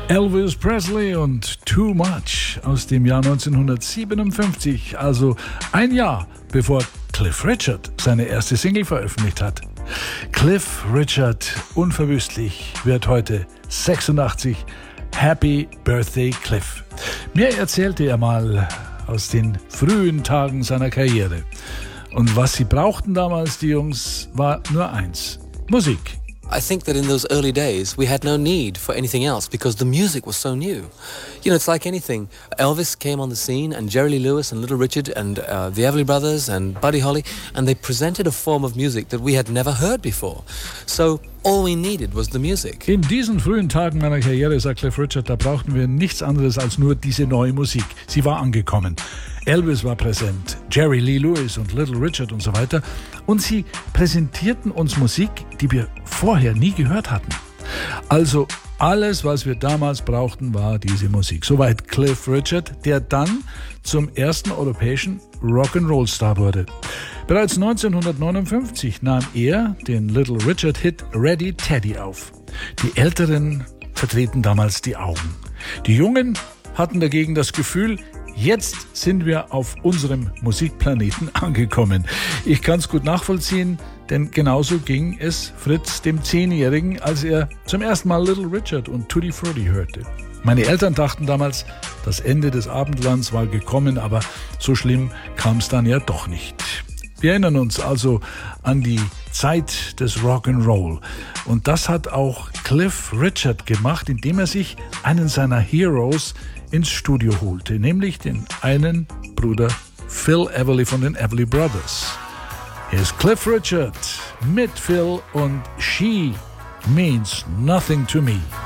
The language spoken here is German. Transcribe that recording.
Elvis Presley und Too Much aus dem Jahr 1957, also ein Jahr bevor Cliff Richard seine erste Single veröffentlicht hat. Cliff Richard, unverwüstlich, wird heute 86. Happy Birthday, Cliff. Mir erzählte er mal aus den frühen Tagen seiner Karriere. Und was sie brauchten damals, die Jungs, war nur eins: Musik. I think that in those early days we had no need for anything else because the music was so new. You know, it's like anything. Elvis came on the scene and Jerry Lee Lewis and Little Richard and the Everly Brothers and Buddy Holly, and they presented a form of music that we had never heard before. So all we needed was the music. In diesen frühen Tagen meiner Karriere, sagt Cliff Richard, da brauchten wir nichts anderes als nur diese neue Musik. Sie war angekommen. Elvis war präsent, Jerry Lee Lewis und Little Richard und so weiter. Und sie präsentierten uns Musik, die wir vorher nie gehört hatten. Also alles, was wir damals brauchten, war diese Musik. Soweit Cliff Richard, der dann zum ersten europäischen Rock'n'Roll-Star wurde. Bereits 1959 nahm er den Little Richard-Hit Ready Teddy auf. Die Älteren verdrehten damals die Augen. Die Jungen hatten dagegen das Gefühl, jetzt sind wir auf unserem Musikplaneten angekommen. Ich kann es gut nachvollziehen, denn genauso ging es Fritz, dem 10-Jährigen, als er zum ersten Mal Little Richard und Tutti Frutti hörte. Meine Eltern dachten damals, das Ende des Abendlands war gekommen, aber so schlimm kam es dann ja doch nicht. Wir erinnern uns also an die Zeit des Rock'n'Roll. Und das hat auch Cliff Richard gemacht, indem er sich einen seiner Heroes ins Studio holte, nämlich den einen Bruder Phil Everly von den Everly Brothers. Hier ist Cliff Richard mit Phil und She Means Nothing to Me.